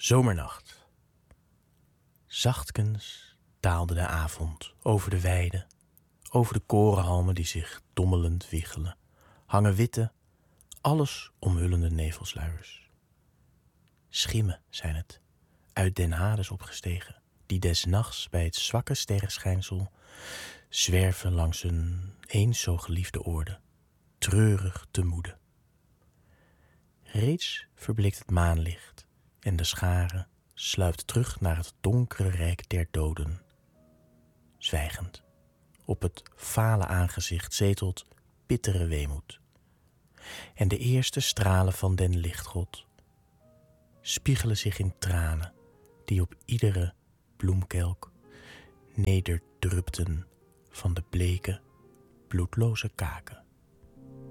Zomernacht. Zachtkens daalde de avond over de weide, over de korenhalmen die zich dommelend wiegelen, hangen witte, alles omhullende nevelsluiers. Schimmen zijn het, uit den Hades opgestegen, die des nachts bij het zwakke sterrenschijnsel zwerven langs hun eens zo geliefde oorde, treurig te moede. Reeds verbleekt het maanlicht en de schare sluipt terug naar het donkere rijk der doden. Zwijgend, op het vale aangezicht zetelt bittere weemoed. En de eerste stralen van den lichtgod spiegelen zich in tranen die op iedere bloemkelk nederdrupten van de bleke, bloedloze kaken.